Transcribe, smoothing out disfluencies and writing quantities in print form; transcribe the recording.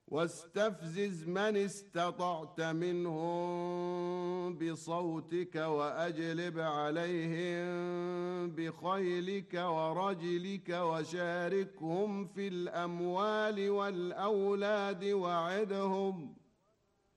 واستفزز من استطعت منهم بصوتك وأجلب عليهم بخيلك ورجلك وشاركهم في الأموال والأولاد وعدهم